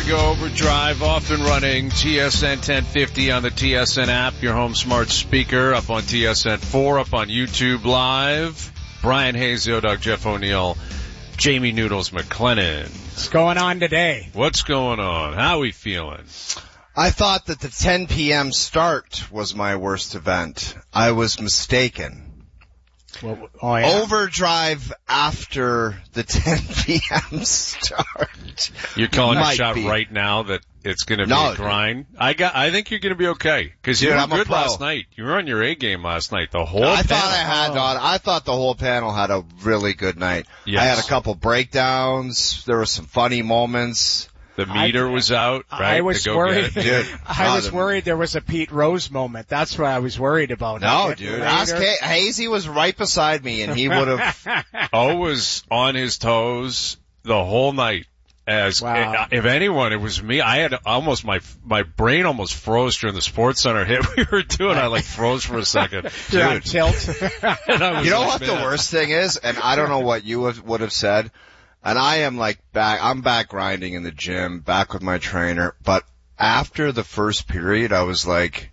go. Overdrive off and running. TSN 1050 on the TSN app, your home smart speaker, up on TSN 4, up on YouTube Live. Brian Hayes, Doug, Jeff O'Neill, Jamie Noodles McLennan. What's going on today? What's going on? How are we feeling? I thought that the 10 p.m. start was my worst event. I was mistaken. Well, yeah. Overdrive after the 10 p.m. start. You're calling a shot right now that it's going to be a grind? I think you're going to be okay. Because you were good last night. You were on your A game last night. The whole I thought the whole panel had a really good night. Yes. I had a couple breakdowns. There were some funny moments. The meter was out, right? I was worried. I was worried there was a Pete Rose moment. That's what I was worried about. No, dude. Hazy was right beside me, and he would have. O was on his toes the whole night. If anyone, it was me. I had almost my brain almost froze during the Sports Center hit we were doing. I froze for a second. Dude. On tilt. You know what the worst thing is? And I don't know what you would have said. And I am I'm back grinding in the gym, back with my trainer. But after the first period, I was like,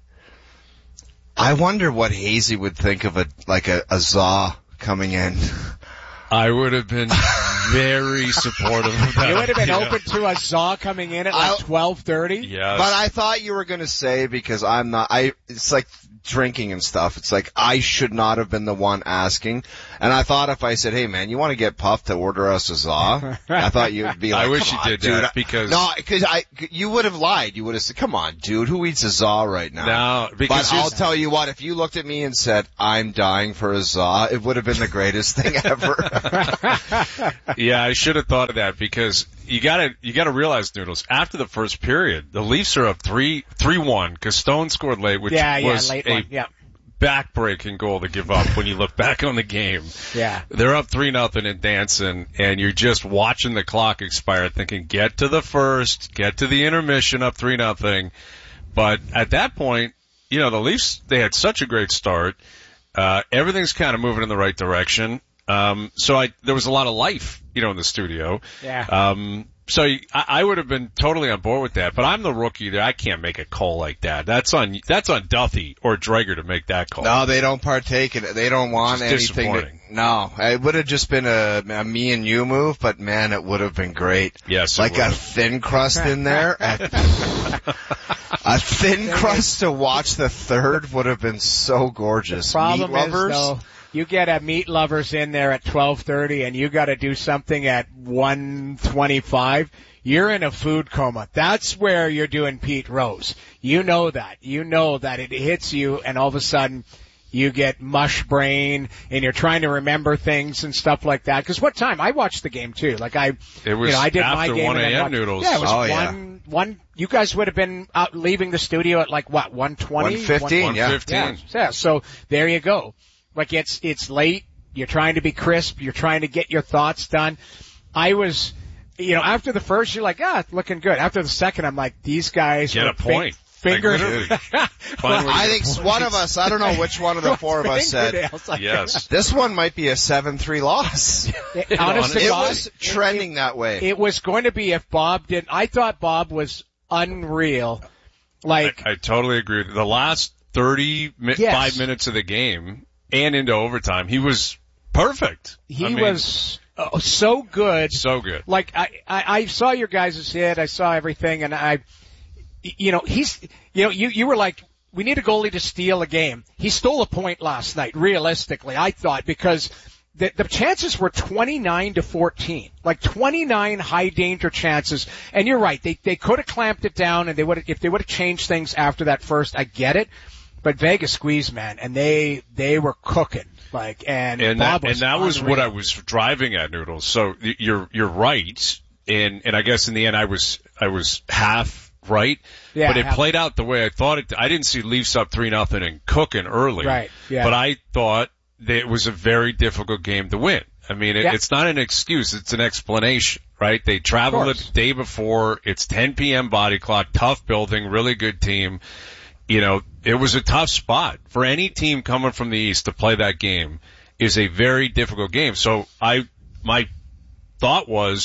I wonder what Hazy would think of a Zaw coming in. I would have been very supportive of that. You would have been open to a Zaw coming in at 12:30? Yes. But I thought you were going to say, because it's like drinking and stuff. It's like I should not have been the one asking. And I thought if I said, hey man, you want to get puffed to order us a Zaw? I thought you'd be like, I wish you did that because. No, because you would have lied. You would have said, come on dude, who eats a Zaw right now? No, because. But I'll tell you what, if you looked at me and said, I'm dying for a Zaw, it would have been the greatest thing ever. Yeah, I should have thought of that because you gotta realize, Noodles, after the first period, the Leafs are up 3-1 because Stone scored late, which was late a back-breaking goal to give up when you look back on the game. Yeah. They're up 3-0 and dancing, and you're just watching the clock expire thinking, get to the first, get to the intermission up 3-0. But at that point, the Leafs, they had such a great start. Everything's kind of moving in the right direction. So there was a lot of life, in the studio. Yeah. So I would have been totally on board with that, but I'm the rookie there. I can't make a call like that. That's on Duffy or Dreger to make that call. No, they don't partake in it. They don't want anything. No, it would have just been a me and you move, but man, it would have been great. Yes. Like a thin crust in there. A thin crust to watch the third would have been so gorgeous. The problem Meat lovers. is, though, you get a Meat Lovers in there at 12:30 and you got to do something at 1:25. You're in a food coma. That's where you're doing Pete Rose. You know that. You know that it hits you and all of a sudden you get mush brain and you're trying to remember things and stuff like that. Because what time? I watched the game too. I did my game. After 1 a.m. Noodles. Yeah, it was one. You guys would have been out leaving the studio at 1:20? 1:15, yeah. 1:15. Yeah, so there you go. It's late. You're trying to be crisp. You're trying to get your thoughts done. I was, after the first, you're like, looking good. After the second, I'm like, these guys get a point. Finger. I think one of us, I don't know which one of the four of us said, yes. This one might be a 7-3 loss. Honestly, it was trending that way. It was going to be if Bob did. I thought Bob was unreal. I totally agree. The last 5 minutes of the game and into overtime, he was perfect. He was so good. So good. I saw your guys' hit. I saw everything, and you were like, we need a goalie to steal a game. He stole a point last night, realistically, I thought, because the chances were 29-14, 29 high danger chances. And you're right. They could have clamped it down and if they would have changed things after that first, I get it. But Vegas squeezed, man, and they were cooking. And that was what I was driving at, Noodles. So you're right. And I guess in the end I was half right. Yeah, but it played out the way I thought it. I didn't see Leafs up 3-0 and cooking early. Right. Yeah. But I thought that it was a very difficult game to win. I mean, it's not an excuse. It's an explanation, right? They traveled it the day before. It's 10 p.m. body clock, tough building, really good team. It was a tough spot for any team coming from the East to play that game is a very difficult game. So my thought was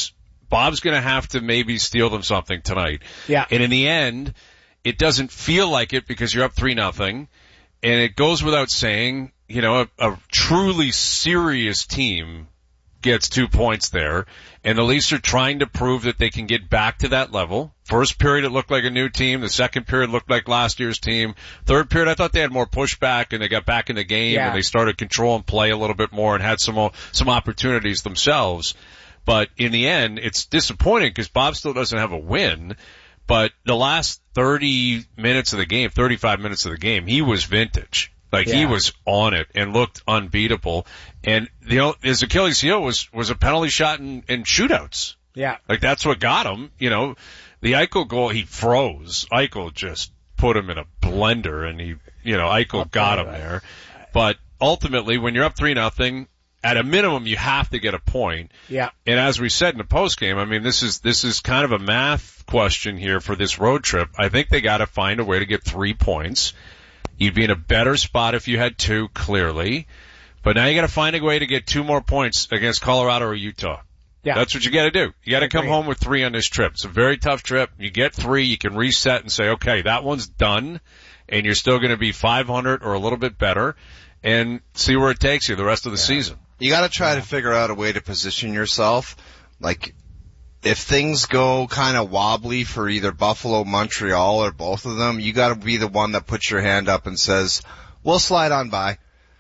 Bob's going to have to maybe steal them something tonight. Yeah. And in the end, it doesn't feel like it because you're up 3-0. And it goes without saying, you know, a truly serious team gets 2 points there. And the Leafs are trying to prove that they can get back to that level. First period, it looked like a new team. The second period looked like last year's team. Third period, I thought they had more pushback and they got back in the game and they started control and play a little bit more and had some opportunities themselves. But in the end, it's disappointing because Bob still doesn't have a win. But the last 30 minutes of the game, 35 minutes of the game, he was vintage. Like he was on it and looked unbeatable. And his Achilles heel was a penalty shot and shootouts. Yeah. Like that's what got him. You know, the Eichel goal, he froze. Eichel just put him in a blender and Eichel got him there. But ultimately, when you're up 3-0, at a minimum, you have to get a point. Yeah. And as we said in the postgame, I mean, this is kind of a math question here for this road trip. I think they got to find a way to get 3 points. You'd be in a better spot if you had 2, clearly. But now you got to find a way to get 2 more points against Colorado or Utah. Yeah. That's what you got to do. You got to come home with 3 on this trip. It's a very tough trip. You get 3, you can reset and say, okay, that one's done, and you're still going to be 500 or a little bit better, and see where it takes you the rest of the season. You got to try to figure out a way to position yourself. Like, if things go kind of wobbly for either Buffalo, Montreal, or both of them, you got to be the one that puts your hand up and says, "We'll slide on by."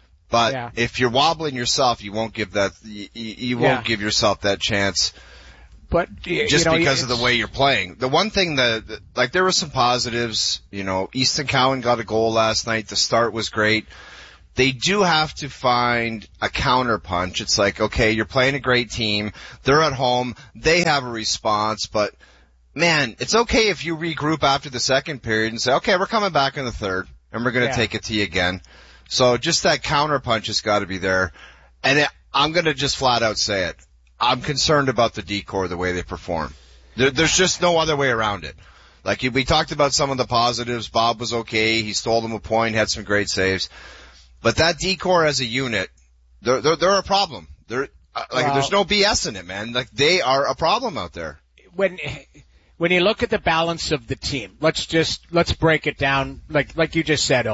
But if you're wobbling yourself, you won't give that. You won't give yourself that chance. But just because of the way you're playing. The one thing that, like, there were some positives. You know, Easton Cowan got a goal last night. The start was great. They do have to find a counterpunch. It's like, okay, you're playing a great team. They're at home. They have a response. But, man, it's okay if you regroup after the second period and say, okay, we're coming back in the third, and we're going to take it to you again. So just that counterpunch has got to be there. And I'm going to just flat out say it. I'm concerned about the decor, the way they perform. There's just no other way around it. Like, we talked about some of the positives. Bob was okay. He stole them a point, had some great saves. But that decor as a unit, they're a problem. There's no BS in it, man. Like, they are a problem out there. When you look at the balance of the team, let's break it down like you just said,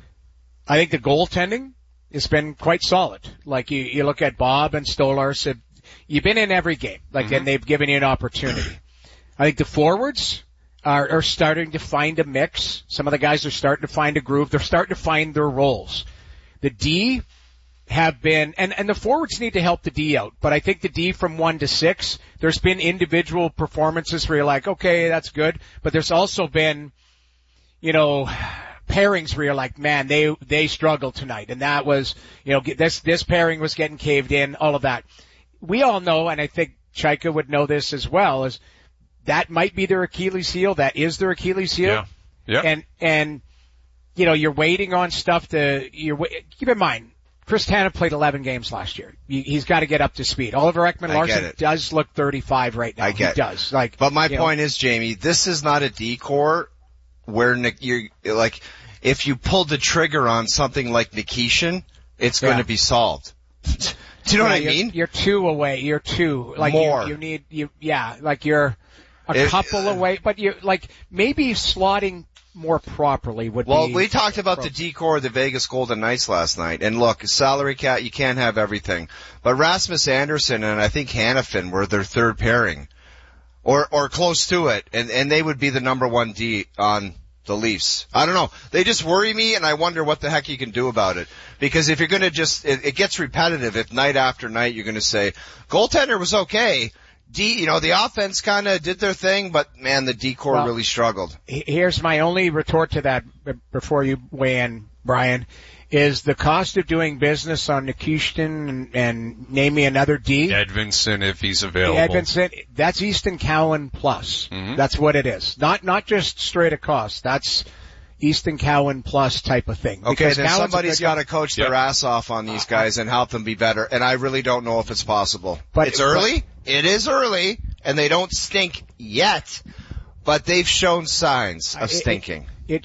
I think the goaltending has been quite solid. Like, you look at Bob and Stolarz, you've been in every game, and they've given you an opportunity. I think the forwards are starting to find a mix. Some of the guys are starting to find a groove. They're starting to find their roles. The D have been, and the forwards need to help the D out, but I think the D from 1 to 6, there's been individual performances where you're like, okay, that's good, but there's also been, pairings where you're like, man, they struggled tonight, and that was, this pairing was getting caved in, all of that. We all know, and I think Chaika would know this as well, is that might be their Achilles heel, that is their Achilles heel. Yeah. And you're waiting on stuff keep in mind, Chris Tanev played 11 games last year. He's got to get up to speed. Oliver Ekman-Larsson does look 35 right now. He does. But my point is, Jamie, this is not a decor where you're like, if you pulled the trigger on something like Nikishin, it's going to be solved. Do you know what I mean? You're 2 away. You're 2. Like, more. You're a couple away, but maybe slotting more properly would be. Well, we talked about the decor of the Vegas Golden Knights last night, and look, salary cap, you can't have everything. But Rasmus Andersson and I think Hanifin were their third pairing, or close to it, and they would be the number 1 D on the Leafs. I don't know. They just worry me, and I wonder what the heck you can do about it. Because if you're going to it gets repetitive if night after night you're going to say, goaltender was okay. The offense kind of did their thing, but man, the decor really struggled. Here's my only retort to that before you weigh in, Brian, is the cost of doing business on Nikishin and name me another D. Edvinsson, if he's available. Edvinsson, that's Easton Cowan plus. Mm-hmm. That's what it is. Not just straight a cost. That's Easton Cowan plus type of thing. Okay, then somebody's got to coach their ass off on these guys and help them be better, and I really don't know if it's possible. But it's early. It is early, and they don't stink yet, but they've shown signs of stinking.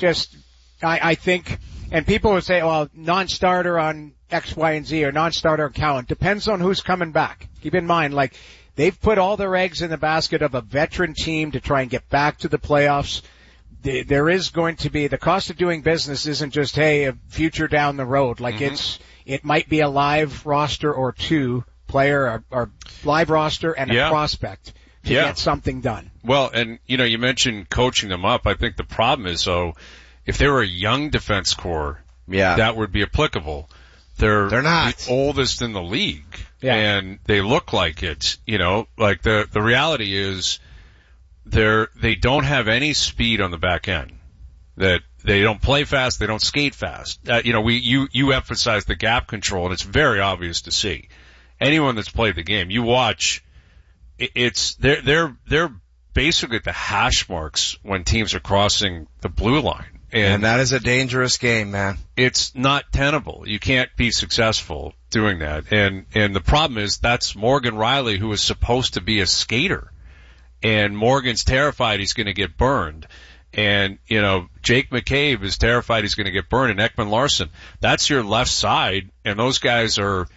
I think, and people would say, well, non-starter on X, Y, and Z, or non-starter on Cowan. Depends on who's coming back. Keep in mind, they've put all their eggs in the basket of a veteran team to try and get back to the playoffs. There is going to be, the cost of doing business isn't just, hey, a future down the road. Like it might be a live roster or two player or live roster and a prospect to get something done. Well, and you mentioned coaching them up. I think the problem is, though, if they were a young defense core, that would be applicable. They're not the oldest in the league, and they look like it. Like the reality is, they don't have any speed on the back end. That they don't play fast, they don't skate fast. You emphasize the gap control, and it's very obvious to see. Anyone that's played the game, you watch, they're basically at the hash marks when teams are crossing the blue line. And that is a dangerous game, man. It's not tenable. You can't be successful doing that. And the problem is that's Morgan Riley, who is supposed to be a skater. And Morgan's terrified he's going to get burned. And, Jake McCabe is terrified he's going to get burned, and Ekman Larsson. That's your left side, and those guys are,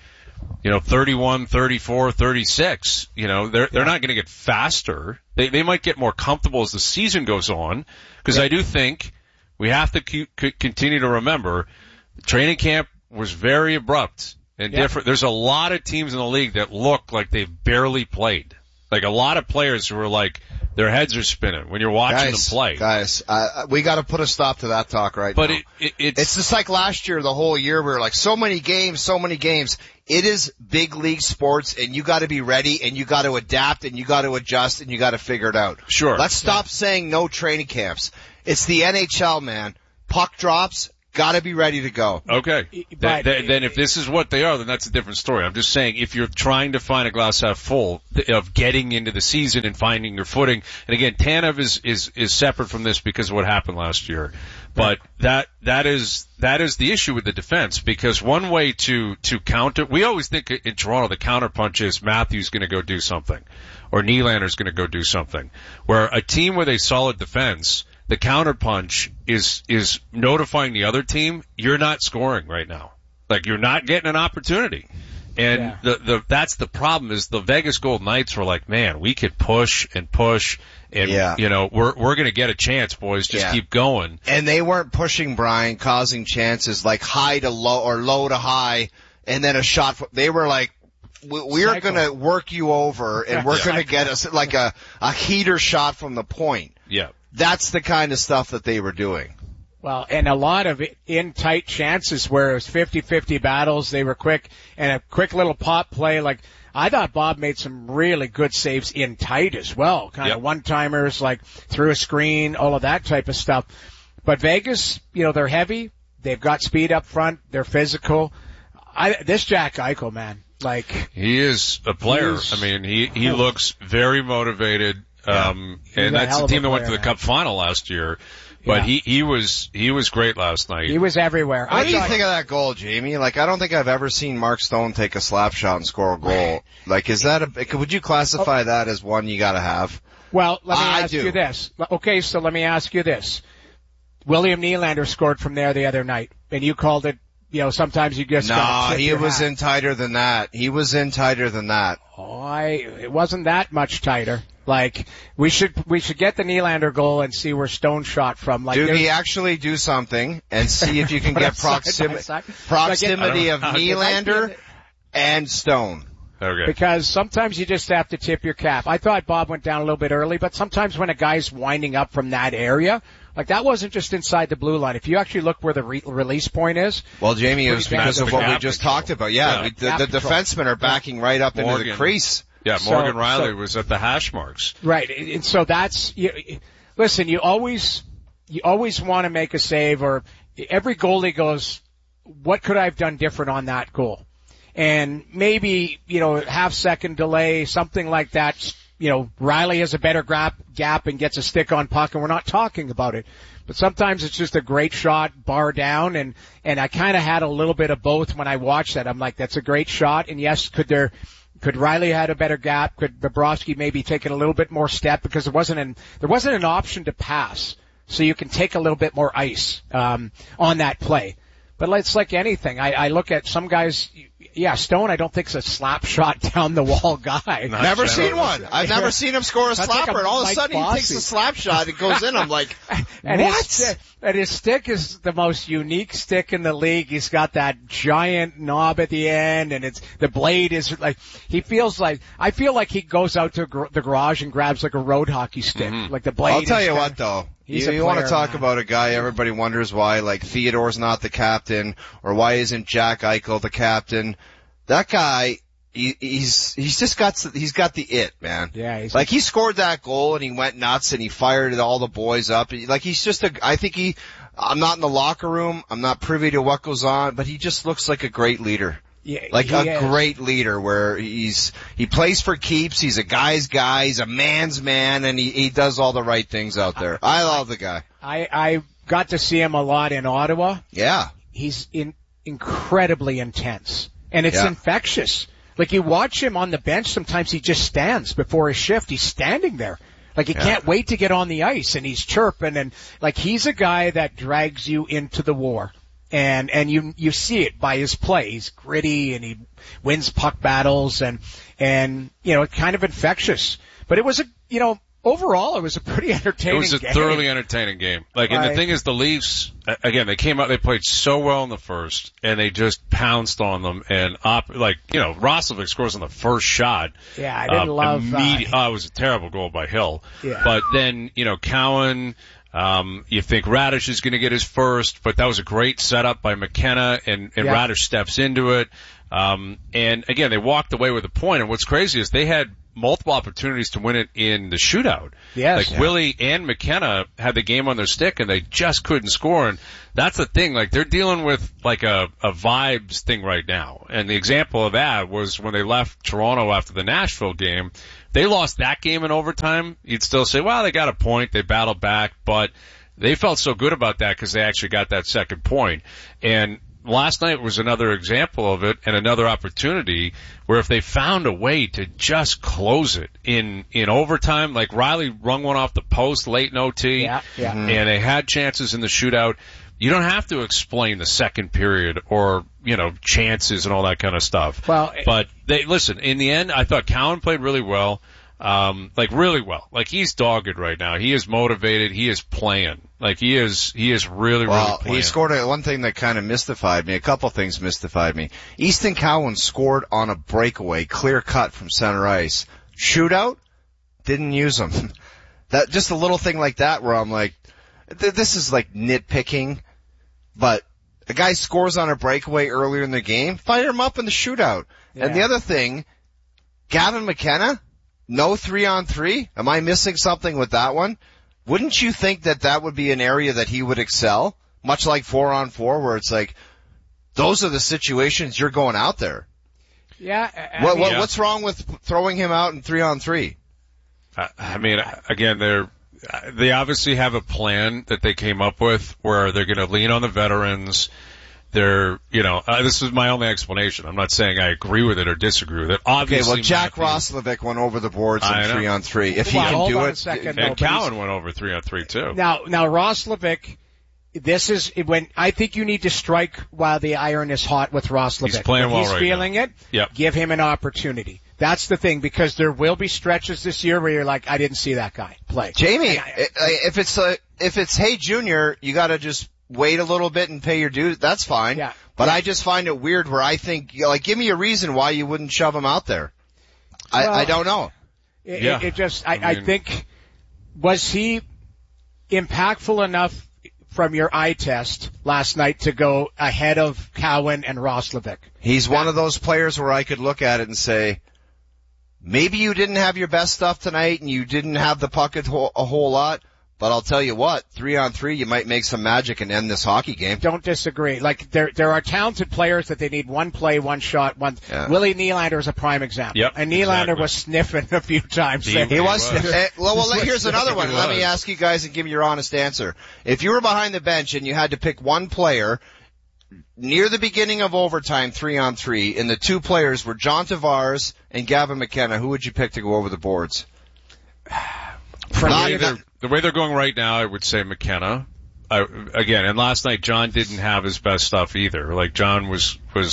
31, 34, 36. They're not going to get faster. They might get more comfortable as the season goes on, because I do think we have to continue to remember training camp was very abrupt and different. There's a lot of teams in the league that look like they've barely played. Like a lot of players who are like, their heads are spinning when you're watching them play. Guys, we got to put a stop to that talk now. But it's just like last year, the whole year, we were like, so many games. It is big league sports, and you got to be ready, and you got to adapt, and you got to adjust, and you got to figure it out. Sure. Let's stop saying no training camps. It's the NHL, man. Puck drops. Got to be ready to go. Okay. Then if this is what they are, then that's a different story. I'm just saying, if you're trying to find a glass half full of getting into the season and finding your footing, and again, Tanev is separate from this because of what happened last year. But that is the issue with the defense, because one way to counter, we always think in Toronto the counterpunch is Matthews going to go do something, or Nylander's going to go do something. Where a team with a solid defense, the counterpunch is notifying the other team, you're not scoring right now. Like, you're not getting an opportunity. And that's the problem, is the Vegas Golden Knights were like, man, we could push and push, and we're gonna get a chance, boys, just keep going. And they weren't pushing, Brian, causing chances like high to low or low to high, and then a shot. They were like, we're gonna work you over, and we're gonna get us like a heater shot from the point. Yeah. That's the kind of stuff that they were doing. Well, and a lot of in tight chances where it was 50-50 battles. They were quick, and a quick little pop play. Like, I thought Bob made some really good saves in tight as well. Kind of one-timers, like through a screen, all of that type of stuff. But Vegas, they're heavy. They've got speed up front. They're physical. This Jack Eichel, man, like, he is a player. He looks very motivated. And that's the team that went to the Cup final last year. But he was great last night. He was everywhere. What do you think of that goal, Jamie? Like, I don't think I've ever seen Mark Stone take a slap shot and score a goal. Like, is that would you classify that as one you gotta have? Well, let me ask you this. Okay, so let me ask you this. William Nylander scored from there the other night, and you called it, sometimes you just gotta tip your hat. In tighter than that. He was in tighter than that. It wasn't that much tighter. Like, we should get the Nylander goal and see where Stone shot from. Like, Doogie, actually do something and see if you can get proximity of Nylander and Stone. Okay. Because sometimes you just have to tip your cap. I thought Bob went down a little bit early, but sometimes when a guy's winding up from that area, like, that wasn't just inside the blue line. If you actually look where the release point is. Well, Jamie, it was because of what we just talked about. The defensemen are backing right up into the crease. Yeah, Morgan Riley was at the hash marks. Right. And so that's, listen, you always want to make a save, or every goalie goes, what could I have done different on that goal? And maybe, half second delay, something like that. Riley has a better gap and gets a stick on puck, and we're not talking about it. But sometimes it's just a great shot, bar down, and I kind of had a little bit of both when I watched that. I'm like, that's a great shot, and yes, could Riley had a better gap? Could Bobrovsky maybe taken a little bit more step, because there wasn't an option to pass, so you can take a little bit more ice on that play. But it's like anything. I look at some guys, Yeah, Stone, I don't think is a slap shot down the wall guy. Never seen one. I've never seen him score a slapper, and all of a sudden he takes a slap shot. It goes in. I'm like, and what? His stick is the most unique stick in the league. He's got that giant knob at the end, and the blade is like, I feel like he goes out to the garage and grabs like a road hockey stick, like the blade. I'll tell you what though. You want to talk about a guy everybody wonders why, like Theodore's not the captain, or why isn't Jack Eichel the captain? That guy, he's got the it, man. Yeah, he scored that goal and he went nuts and he fired all the boys up. Like he's just I'm not in the locker room, I'm not privy to what goes on, but he just looks like a great leader. Yeah, great leader where he plays for keeps, he's a guy's guy, he's a man's man, and he does all the right things out there. I love the guy. I got to see him a lot in Ottawa. Yeah. He's incredibly intense. And it's infectious. Like you watch him on the bench, sometimes he just stands before his shift. He's standing there. Like he can't wait to get on the ice, and he's chirping, and like he's a guy that drags you into the war. And you see it by his play. He's gritty and he wins puck battles and kind of infectious. But it was overall it was a pretty entertaining game. It was a thoroughly entertaining game. And the thing is, the Leafs, again, they came out, they played so well in the first, and they just pounced on them, and Roslovic scores on the first shot. Yeah, I didn't love it was a terrible goal by Hill. Yeah. But then, Cowan, you think Radish is going to get his first, but that was a great setup by McKenna, and Radish steps into it. And again, they walked away with a point, and what's crazy is they had multiple opportunities to win it in the shootout. Yes. Willie and McKenna had the game on their stick, and they just couldn't score, and that's the thing, they're dealing with a vibes thing right now. And the example of that was when they left Toronto after the Nashville game. They lost that game in overtime. You'd still say, well, they got a point, they battled back, but they felt so good about that because they actually got that second point. And last night was another example of it, and another opportunity where if they found a way to just close it in overtime, like Riley rung one off the post late in OT, and they had chances in the shootout. You don't have to explain the second period or, chances and all that kind of stuff. Well, but in the end, I thought Cowan played really well. Really well. He's dogged right now. He is motivated. He is playing. He is really playing. He scored one thing that kind of mystified me. A couple things mystified me. Easton Cowan scored on a breakaway, clear cut from center ice. Shootout, didn't use him. That, just a little thing like that where I'm like, this is like nitpicking, but a guy scores on a breakaway earlier in the game, fire him up in the shootout. Yeah. And the other thing, Gavin McKenna, no 3-on-3? Am I missing something with that one? Wouldn't you think that would be an area that he would excel? Much like 4-on-4, where it's like, those are the situations you're going out there. Yeah. What's wrong with throwing him out in 3-on-3? Again, they obviously have a plan that they came up with where they're going to lean on the veterans. This is my only explanation. I'm not saying I agree with it or disagree with it. Obviously, Jack Roslovic went over the boards in 3-on-3. If he can do it, and Cowan went over 3-on-3 too. Now Roslovic, this is when I think you need to strike while the iron is hot with Roslovic. He's playing well right now. He's feeling it. Yep. Give him an opportunity. That's the thing, because there will be stretches this year where you're like, I didn't see that guy play. Jamie, if it's hey Junior, you got to just wait a little bit and pay your dues. That's fine. Yeah. But I just find it weird where I think, give me a reason why you wouldn't shove him out there. I don't know. I think, was he impactful enough from your eye test last night to go ahead of Cowan and Roslovic? He's one of those players where I could look at it and say, maybe you didn't have your best stuff tonight and you didn't have the puck a whole lot, but I'll tell you what, 3-on-3, you might make some magic and end this hockey game. Don't disagree. There are talented players that they need one play, one shot, one. Yeah. Willie Nylander is a prime example. Yep, and Nylander was sniffing a few times. He was. Here's another one. Let me ask you guys and give me your honest answer. If you were behind the bench and you had to pick one player near the beginning of overtime, 3-on-3, and the two players were John Tavares and Gavin McKenna, who would you pick to go over the boards? The way they're going right now, I would say McKenna. And last night John didn't have his best stuff either. John was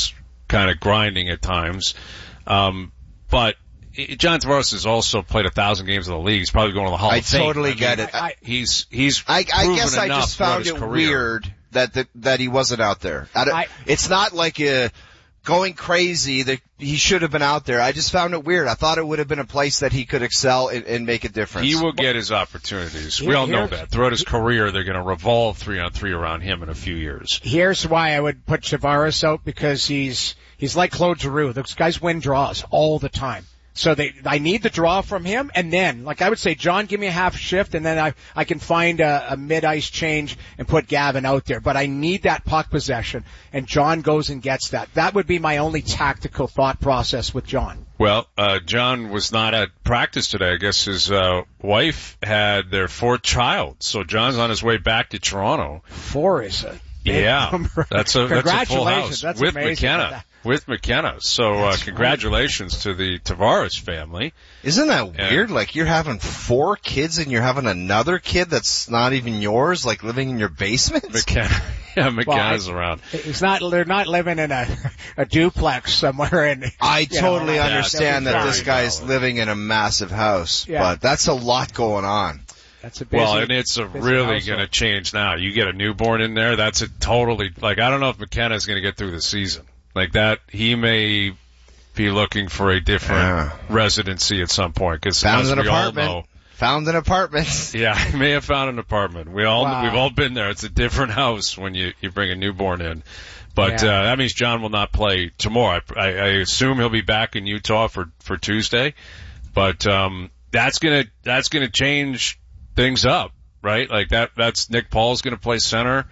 kind of grinding at times. But John Tavares has also played 1,000 games in the league. He's probably going to the Hall of Fame. I totally get it. He's I guess I enough just found it weird that he wasn't out there. It's not like going crazy that he should have been out there. I just found it weird. I thought it would have been a place that he could excel and make a difference. He will get his opportunities. We all know that. Throughout his career, they're going to revolve 3-on-3 around him in a few years. Here's why I would put Tavares out, because he's like Claude Giroux. Those guys win draws all the time. So I need the draw from him, and then, like I would say, John, give me a half shift, and then I can find a mid-ice change and put Gavin out there. But I need that puck possession, and John goes and gets that. That would be my only tactical thought process with John. Well, John was not at practice today. I guess his wife had their 4th child, so John's on his way back to Toronto. 4 is a number. That's a full house. That's with amazing. McKenna. With McKenna. So, congratulations to the Tavares family. Isn't that weird? Like, you're having 4 kids and you're having another kid that's not even yours, like living in your basement? McKenna's around. They're not living in a duplex somewhere I totally understand that this guy's living in a massive house, but that's a lot going on. That's a busy, and it's really going to change now. You get a newborn in there, that's a totally, I don't know if McKenna's going to get through the season. Like that, he may be looking for a different residency at some point. Cause found an apartment. Found an apartment. Yeah, he may have found an apartment. We've all been there. It's a different house when you bring a newborn in. But, that means John will not play tomorrow. I assume he'll be back in Utah for Tuesday. But, that's gonna change things up, right? Like that's Nick Paul's gonna play center.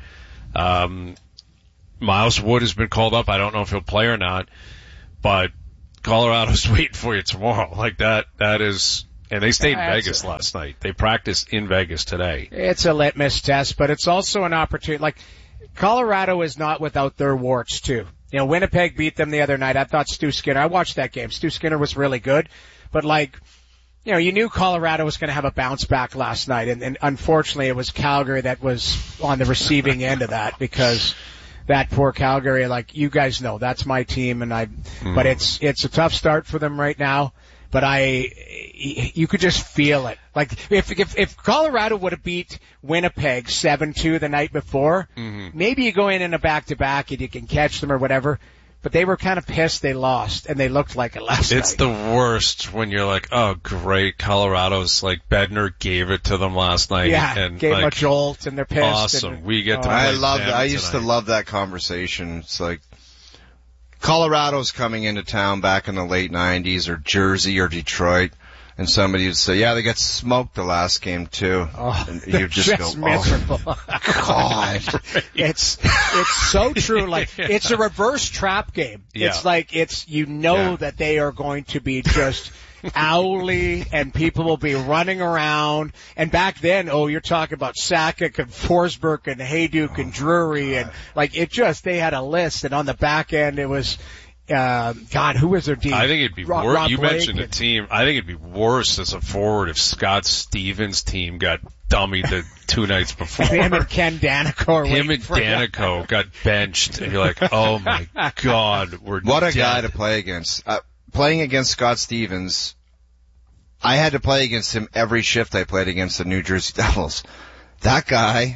Miles Wood has been called up. I don't know if he'll play or not, but Colorado's waiting for you tomorrow. Like that is, and they stayed in Vegas last night. They practiced in Vegas today. It's a litmus test, but it's also an opportunity. Like, Colorado is not without their warts too. You know, Winnipeg beat them the other night. I thought Stu Skinner, I watched that game. Stu Skinner was really good, but you knew Colorado was going to have a bounce back last night, and unfortunately it was Calgary that was on the receiving end of that, because that poor Calgary, like you guys know, that's my team, but it's a tough start for them right now. But you could just feel it. Like if Colorado would have beat Winnipeg 7-2 the night before, maybe you go in a back-to-back and you can catch them or whatever. But they were kind of pissed they lost, and they looked like it last night. It's the worst when you're like, oh great, Colorado's like Bednar gave it to them last night. Yeah, and gave them a jolt, and they're pissed. Awesome, we get to play them I used to love that conversation. It's like Colorado's coming into town back in the late 90s, or Jersey or Detroit, and somebody would say, yeah, they got smoked the last game too. Oh, and you just go, miserable. Oh, God. It's so true. Like, it's a reverse trap game. Yeah. It's like, that they are going to be just owly, and people will be running around. And back then, you're talking about Sakic and Forsberg and Hayduk and Drury, and they had a list, and on the back end it was, God, who was their team? I think it'd be worse. You mentioned a team. I think it'd be worse as a forward if Scott Stevens' team got dummied the 2 nights before. Him and Ken Danico. Him and Danico got benched, and you're like, oh my God, what a guy to play against. Playing against Scott Stevens, I had to play against him every shift I played against the New Jersey Devils. That guy,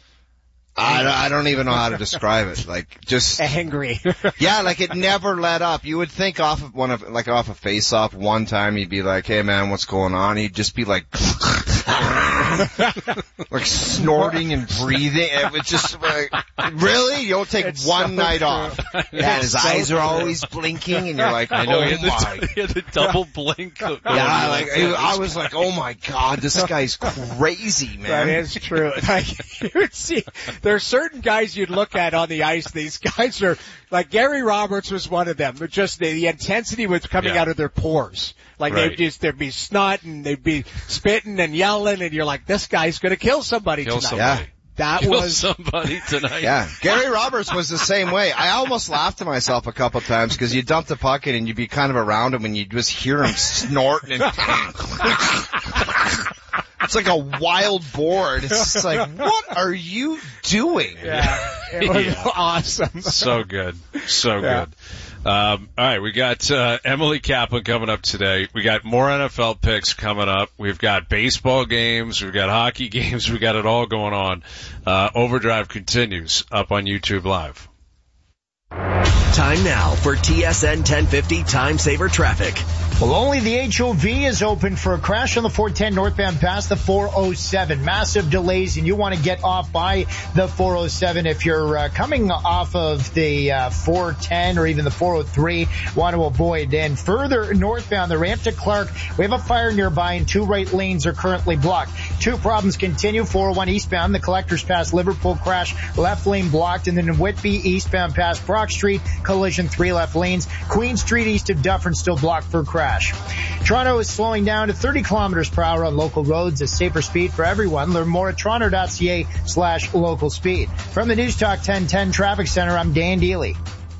I don't even know how to describe it. Like, just angry. Yeah, like it never let up. You would think off a face-off one time he'd be like, "Hey man, what's going on?" He'd just be like, like snorting and breathing. It was just like, really? You don't take one night off. Yeah, his eyes are always blinking, and you're like, I know, oh he had the double blink. I was like, oh my God, this guy's crazy, man. That is true. Like, you would see, there's certain guys you'd look at on the ice. These guys are like, Gary Roberts was one of them. But just the intensity was coming out of their pores. Like, there'd be snot, and they'd be spitting and yelling, and you're like, this guy's gonna kill somebody tonight. Yeah. Kill somebody tonight. Yeah. Gary Roberts was the same way. I almost laughed to myself a couple times, because you dump the puck in and you'd be kind of around him and you just hear him snorting and it's like a wild boar. It's just like, what are you doing? Yeah. It was awesome. So good. So good. All right, we got Emily Kaplan coming up today. We got more NFL picks coming up. We've got baseball games. We've got hockey games. We got it all going on. Overdrive continues up on YouTube Live. Time now for TSN 1050 Time Saver Traffic. Well, only the HOV is open for a crash on the 410 northbound past the 407. Massive delays, and you want to get off by the 407. If you're coming off of the 410 or even the 403, want to avoid. And further northbound, the ramp to Clark, we have a fire nearby and 2 right lanes are currently blocked. 2 problems continue. 401 eastbound, the Collectors Pass Liverpool crash, left lane blocked. And then in Whitby eastbound past Brock Street, collision, 3 left lanes. Queen Street east of Dufferin still blocked for crash. Toronto is slowing down to 30 kilometers per hour on local roads, a safer speed for everyone. Learn more at toronto.ca/local speed. From the News Talk 1010 Traffic Center, I'm Dan Dealey.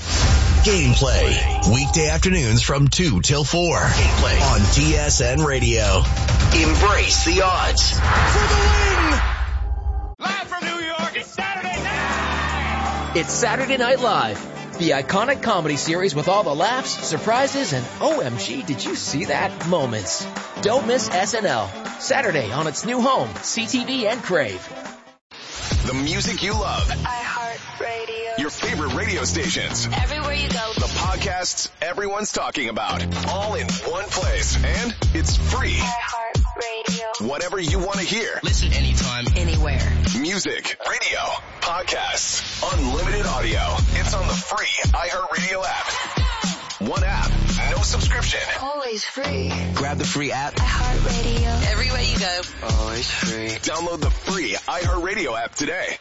Gameplay, weekday afternoons from 2 till 4. Gameplay on TSN Radio. Embrace the odds. For the win! Live from New York, it's Saturday night! It's Saturday Night Live, the iconic comedy series with all the laughs, surprises, and OMG, did you see that moments. Don't miss SNL, Saturday on its new home, CTV and Crave. The music you love. iHeartRadio. Your favorite radio stations. Everywhere you go. The podcasts everyone's talking about. All in one place. And it's free. iHeartRadio. Whatever you want to hear. Listen anytime, anywhere. Music, radio, podcasts, unlimited audio. It's on the free iHeartRadio app. One app, no subscription. Always free. grab the free app. iHeartRadio. Everywhere you go. Always free. Download the free iHeartRadio app today.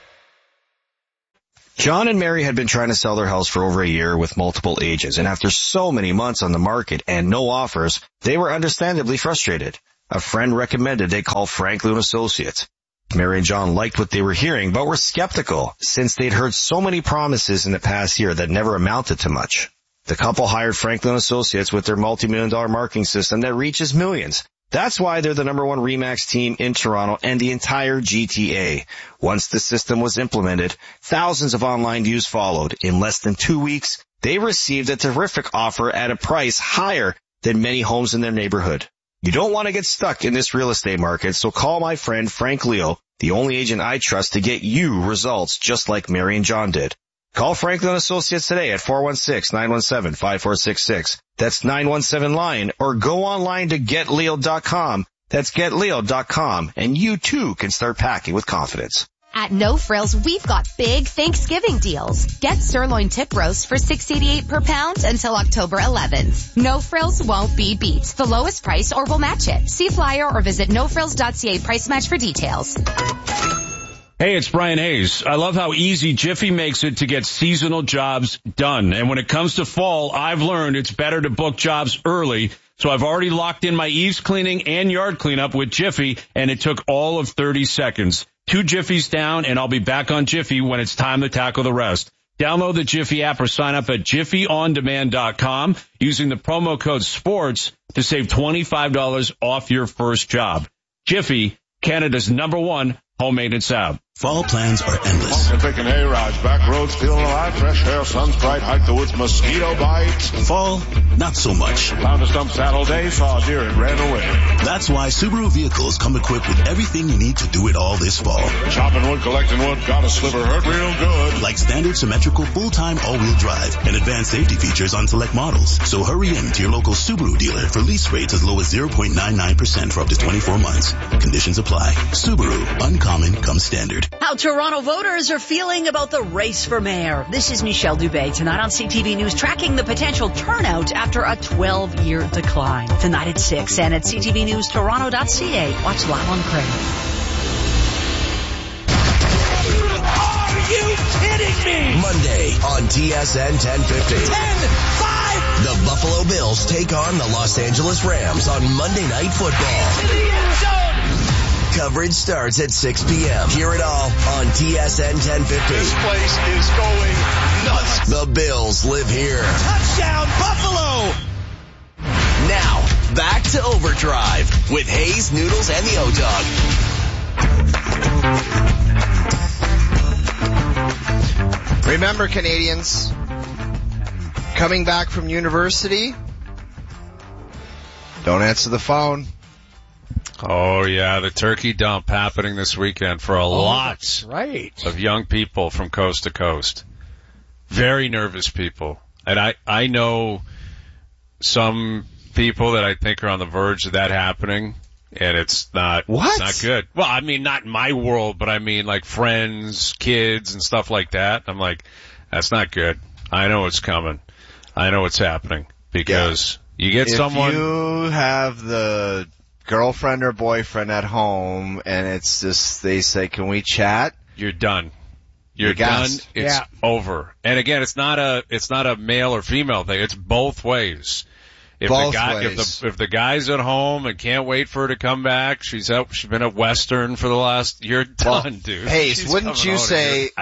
John and Mary had been trying to sell their house for over a year with multiple agents, and after so many months on the market and no offers, they were understandably frustrated. A friend recommended they call Franklin Associates. Mary and John liked what they were hearing, but were skeptical since they'd heard so many promises in the past year that never amounted to much. The couple hired Franklin Associates with their multi-million-dollar marketing system that reaches millions. That's why they're the number 1 RE/MAX team in Toronto and the entire GTA. Once the system was implemented, thousands of online views followed. In less than 2 weeks, they received a terrific offer at a price higher than many homes in their neighborhood. You don't want to get stuck in this real estate market, so call my friend Frank Leo, the only agent I trust to get you results just like Mary and John did. Call Franklin Associates today at 416-917-5466. That's 917-LION, or go online to getleo.com. That's getleo.com, and you too can start packing with confidence. At No Frills, we've got big Thanksgiving deals. Get sirloin tip roast for $6.88 per pound until October 11th. No Frills won't be beat. The lowest price or we'll match it. See flyer or visit nofrills.ca price match for details. Hey, it's Brian Hayes. I love how easy Jiffy makes it to get seasonal jobs done. And when it comes to fall, I've learned it's better to book jobs early. So I've already locked in my eaves cleaning and yard cleanup with Jiffy, and it took all of 30 seconds. 2 Jiffies down, and I'll be back on Jiffy when it's time to tackle the rest. Download the Jiffy app or sign up at JiffyOnDemand.com using the promo code SPORTS to save $25 off your first job. Jiffy, Canada's #1 home maintenance app. Fall plans are endless. Picking hay rides, back roads, feeling alive, fresh air, sun's bright, hike the woods, mosquito bites. Fall, not so much. Found a stump saddle day, saw a deer and ran away. That's why Subaru vehicles come equipped with everything you need to do it all this fall. Chopping wood, collecting wood, got a sliver, hurt real good. Like standard symmetrical full-time all-wheel drive and advanced safety features on select models. So hurry in to your local Subaru dealer for lease rates as low as 0.99% for up to 24 months. Conditions apply. Subaru, uncommon comes standard. How Toronto voters are feeling about the race for mayor. This is Michelle Dubé tonight on CTV News, tracking the potential turnout after a 12-year decline. Tonight at 6 and at ctvnewstoronto.ca. Watch live on Crave. Are you kidding me? Monday on TSN 1050. 10-5. The Buffalo Bills take on the Los Angeles Rams on Monday Night Football. To the end zone. Coverage starts at 6 p.m. Hear it all on TSN 1050. This place is going nuts. The Bills live here. Touchdown, Buffalo! Now, back to Overdrive with Hayes, Noodles, and the O-Dog. Remember, Canadians, coming back from university, don't answer the phone. Oh, yeah, the turkey dump happening this weekend for a lot of young people from coast to coast. Very nervous people. And I know some people that I think are on the verge of that happening, and it's not not good. Well, I mean, not in my world, but I mean like friends, kids, and stuff like that. I'm like, that's not good. I know it's coming. I know it's happening because you get someone. If you have the girlfriend or boyfriend at home and it's just, they say, can we chat? You're done. You're done. It's over. And again, it's not a male or female thing. It's both ways. If the guy's at home and can't wait for her to come back, she's been at Western for the last, you're done, dude. Hey, wouldn't you say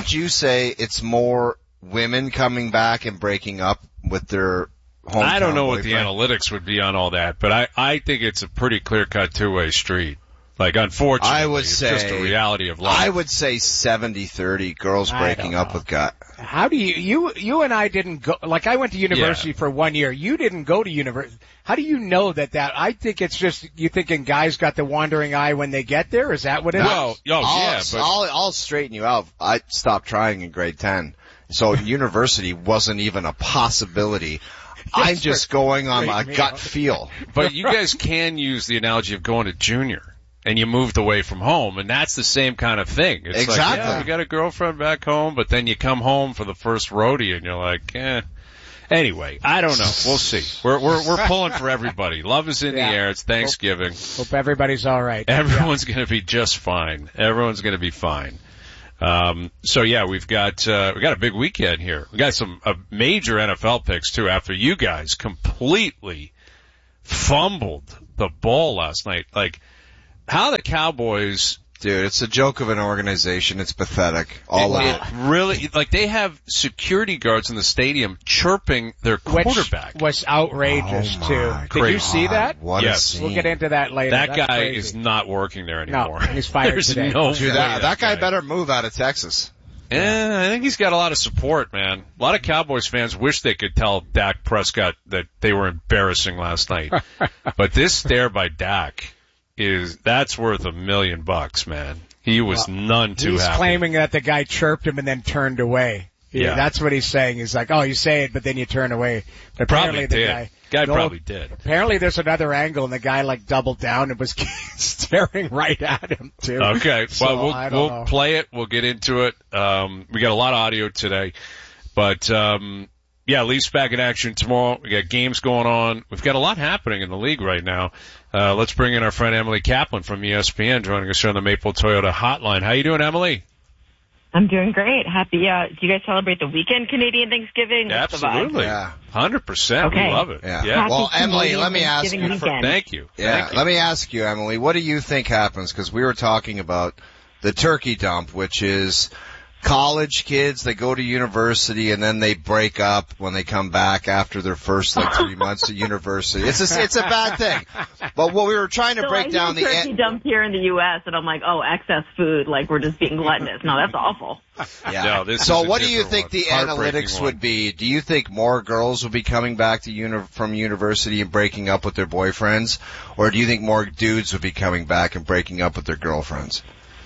it's more women coming back and breaking up with their hometown I don't know boyfriend? what the analytics would be on all that, but I think it's a pretty clear-cut two-way street. Like, unfortunately, it's just a reality of life. I would say 70-30 girls breaking up with guys. How do you and I didn't go, like I went to university for 1 year. You didn't go to university. How do you know that? I think it's just, you thinking guys got the wandering eye when they get there? Is that what it is? I'll straighten you out. I stopped trying in grade 10. So university wasn't even a possibility. I'm just going on my gut feel. But you guys can use the analogy of going to junior. And you moved away from home, and that's the same kind of thing. It's exactly. Like, you got a girlfriend back home, but then you come home for the first rodeo, and you're like, eh. Anyway, I don't know. We'll see. We're pulling for everybody. Love is in the air. It's Thanksgiving. Hope everybody's all right. Everyone's going to be just fine. Everyone's going to be fine. So yeah, we got a big weekend here. We got some major NFL picks too. After you guys completely fumbled the ball last night, like. How the Cowboys... Dude, it's a joke of an organization. It's pathetic. All of it. Really, like, they have security guards in the stadium chirping their quarterback. Which was outrageous, too. Did you see that? Yes. We'll get into that later. That guy is not working there anymore. No, he's fired today. No Dude, that guy better move out of Texas. Yeah, I think he's got a lot of support, man. A lot of Cowboys fans wish they could tell Dak Prescott that they were embarrassing last night. But this stare by Dak... that's worth $1 million, man. He was none too happy. He's claiming that the guy chirped him and then turned away. Yeah, that's what he's saying. He's like, oh, you say it, but then you turn away. But apparently the guy probably did. Apparently there's another angle, and the guy like doubled down and was staring right at him too. Okay, so, well we'll play it. We'll get into it. We got a lot of audio today, but Leafs back in action tomorrow. We got games going on. We've got a lot happening in the league right now. Let's bring in our friend Emily Kaplan from ESPN joining us here on the Maple Toyota Hotline. How you doing, Emily? I'm doing great. Happy. Do you guys celebrate the weekend Canadian Thanksgiving? Absolutely. Yeah. 100%. Okay. We love it. Yeah. Well, Emily, let me ask you. Thank you. Yeah. Let me ask you, Emily, what do you think happens? Because we were talking about the turkey dump, which is college kids, they go to university and then they break up when they come back after their first 3 months at university. It's a bad thing. But what we were trying to break down the turkey dump here in the U.S. and I'm like, oh, excess food, like we're just being gluttonous. No, that's awful. Yeah. No, so what do you think the analytics would be? Do you think more girls will be coming back to from university and breaking up with their boyfriends, or do you think more dudes would be coming back and breaking up with their girlfriends?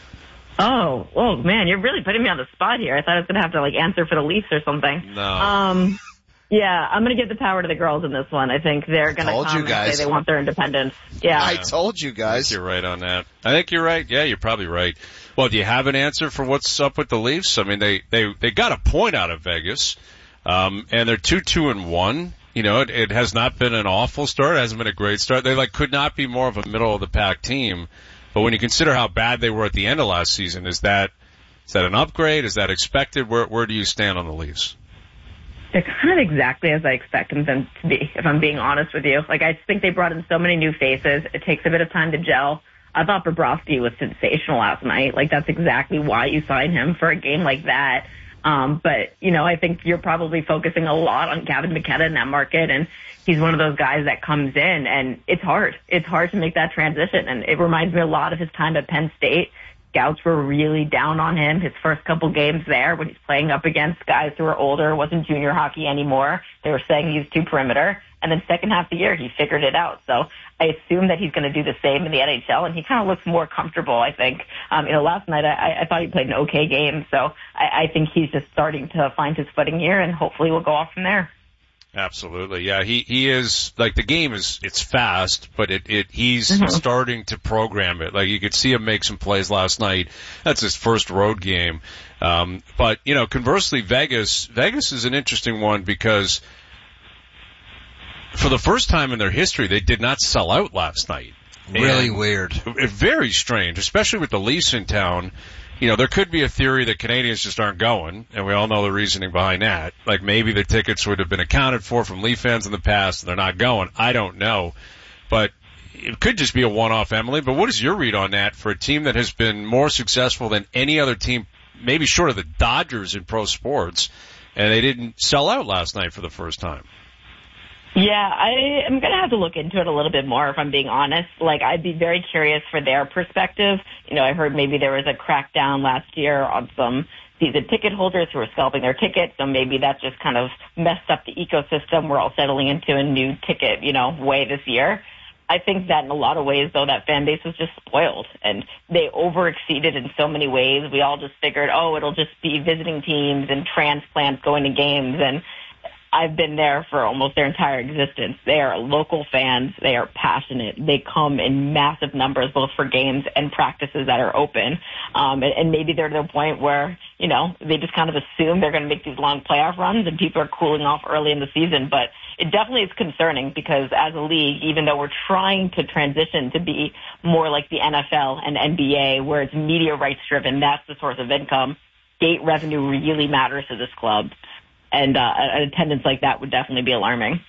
Oh, man, you're really putting me on the spot here. I thought I was going to have to, answer for the Leafs or something. No. Yeah, I'm going to give the power to the girls in this one. I think they're going to come and say they want their independence. Yeah. I told you guys. I think you're right on that. I think you're right. Yeah, you're probably right. Well, do you have an answer for what's up with the Leafs? I mean, they got a point out of Vegas, and they're 2-2-1. You know, it has not been an awful start. It hasn't been a great start. They, could not be more of a middle-of-the-pack team. But when you consider how bad they were at the end of last season, is that an upgrade? Is that expected? Where do you stand on the Leafs? They're kind of exactly as I expected them to be, if I'm being honest with you. I think they brought in so many new faces. It takes a bit of time to gel. I thought Bobrovsky was sensational last night. That's exactly why you sign him for a game like that. But, I think you're probably focusing a lot on Gavin McKenna in that market, and he's one of those guys that comes in, and it's hard. It's hard to make that transition, and it reminds me a lot of his time at Penn State. scouts were really down on him his first couple games there when he's playing up against guys who are older, wasn't junior hockey anymore. They were saying he's too perimeter. And then second half of the year, he figured it out. So I assume that he's going to do the same in the NHL, and he kind of looks more comfortable, I think. Last night I thought he played an okay game, so I think he's just starting to find his footing here, and hopefully we'll go off from there. Absolutely. Yeah, he is, like, the game it's fast, but he's starting to program it. Like, you could see him make some plays last night. That's his first road game. But, conversely, Vegas is an interesting one because for the first time in their history, they did not sell out last night. Really weird. Very strange, especially with the Leafs in town. There could be a theory that Canadians just aren't going, and we all know the reasoning behind that. Like, maybe the tickets would have been accounted for from Leaf fans in the past, and they're not going. I don't know. But it could just be a one-off, Emily. But what is your read on that for a team that has been more successful than any other team, maybe short of the Dodgers in pro sports, and they didn't sell out last night for the first time? Yeah, I am going to have to look into it a little bit more if I'm being honest. Like, I'd be very curious for their perspective. I heard maybe there was a crackdown last year on some season ticket holders who were scalping their tickets, so maybe that just kind of messed up the ecosystem. We're all settling into a new ticket, way this year. I think that in a lot of ways, though, that fan base was just spoiled, and they overexceeded in so many ways. We all just figured, it'll just be visiting teams and transplants going to games, and I've been there for almost their entire existence. They are local fans. They are passionate. They come in massive numbers, both for games and practices that are open. And maybe they're to the point where, they just kind of assume they're going to make these long playoff runs and people are cooling off early in the season. But it definitely is concerning because as a league, even though we're trying to transition to be more like the NFL and NBA, where it's media rights driven, that's the source of income, gate revenue really matters to this club. And an attendance like that would definitely be alarming.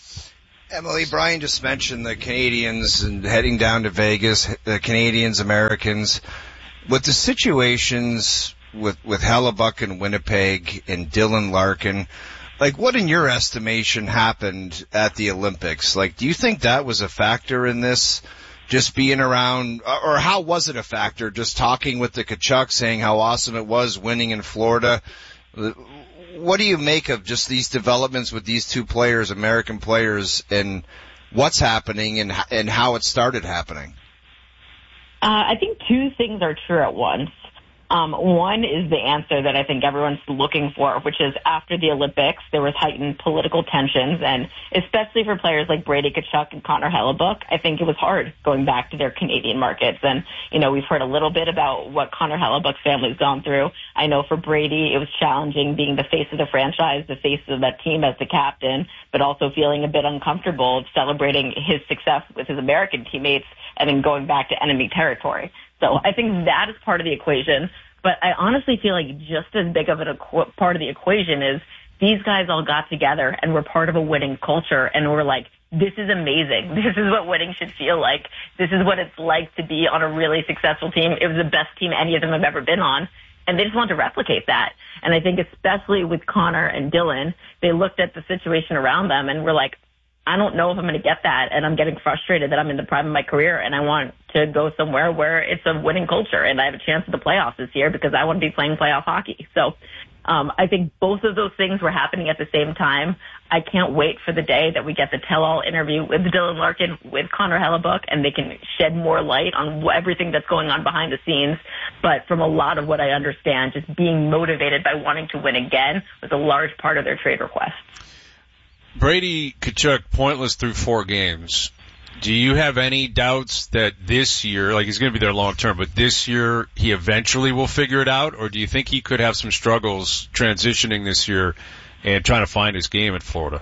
Emily, Brian just mentioned the Canadians and heading down to Vegas, the Canadians, Americans. With the situations with Hellebuyck in Winnipeg and Dylan Larkin, like, what in your estimation happened at the Olympics? Like, do you think that was a factor in this? Just being around, or how was it a factor? Just talking with the Tkachuk, saying how awesome it was winning in Florida. What do you make of just these developments with these two players, American players, and what's happening and how it started happening? I think two things are true at once. One is the answer that I think everyone's looking for, which is after the Olympics, there was heightened political tensions, and especially for players like Brady Tkachuk and Connor Hellebuyck, I think it was hard going back to their Canadian markets. And, we've heard a little bit about what Connor Hellebuyck's family's gone through. I know for Brady, it was challenging being the face of the franchise, the face of that team as the captain, but also feeling a bit uncomfortable celebrating his success with his American teammates and then going back to enemy territory. So I think that is part of the equation. But I honestly feel like just as big of a part of the equation is these guys all got together and were part of a winning culture and were like, this is amazing. This is what winning should feel like. This is what it's like to be on a really successful team. It was the best team any of them have ever been on. And they just want to replicate that. And I think especially with Connor and Dylan, they looked at the situation around them and were like, I don't know if I'm going to get that, and I'm getting frustrated that I'm in the prime of my career, and I want to go somewhere where it's a winning culture, and I have a chance at the playoffs this year because I want to be playing playoff hockey. So I think both of those things were happening at the same time. I can't wait for the day that we get the tell-all interview with Dylan Larkin, with Connor Hellebuyck, and they can shed more light on everything that's going on behind the scenes. But from a lot of what I understand, just being motivated by wanting to win again was a large part of their trade request. Brady Tkachuk, pointless through 4 games. Do you have any doubts that this year, like he's going to be there long term, but this year he eventually will figure it out? Or do you think he could have some struggles transitioning this year and trying to find his game in Florida?